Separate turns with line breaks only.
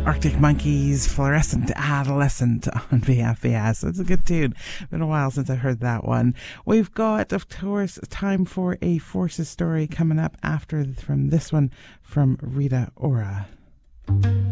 Arctic Monkeys, Fluorescent Adolescent on VFBS. It's a good tune. Been a while since I've heard that one. We've got, of course, time for a Forces story coming up after from this one from Rita Ora.